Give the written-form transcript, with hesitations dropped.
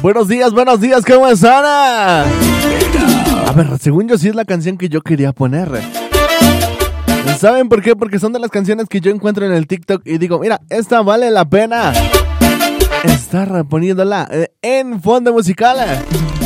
Buenos días, ¿cómo están? A ver, según yo sí es la canción que yo quería poner. ¿Saben por qué? Porque son de las canciones que yo encuentro en el TikTok y digo, mira, esta vale la pena estar poniéndola en fondo musical.